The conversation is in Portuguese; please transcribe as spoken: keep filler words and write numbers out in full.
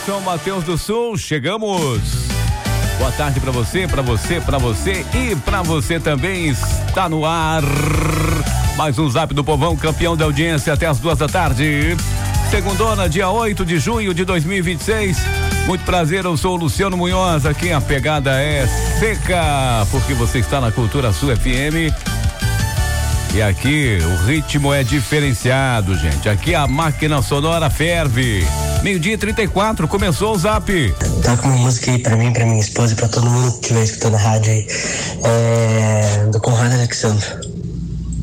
São Mateus do Sul, chegamos. Boa tarde pra você, pra você, pra você e pra você também. Está no ar mais um Zap do Povão, campeão da audiência até as duas da tarde. Segundona, dia oito de junho de dois mil e vinte e seis. Muito prazer, eu sou o Luciano Munhoz. Aqui a pegada é seca, porque você está na Cultura Sul F M. E aqui o ritmo é diferenciado, gente. Aqui a máquina sonora ferve. Meio-dia e trinta e quatro, começou o Zap. Toca uma música aí pra mim, pra minha esposa e pra todo mundo que estiver escutando a rádio aí. É, do Conrado Alexandre.